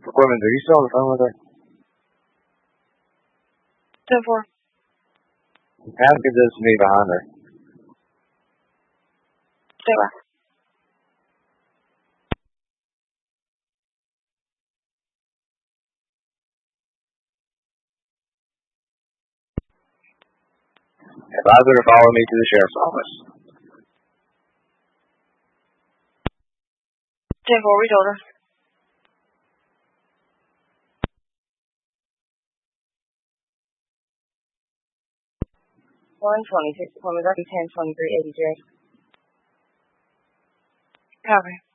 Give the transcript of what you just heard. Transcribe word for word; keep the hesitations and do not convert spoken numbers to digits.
Equipment, are you still on the phone with her? ten four. Ask if this is me behind her. Stay by. Advise her to follow me to the sheriff's office. ten four, we told her. one twenty-six, appointment, ten twenty-three eighty-three. Copy.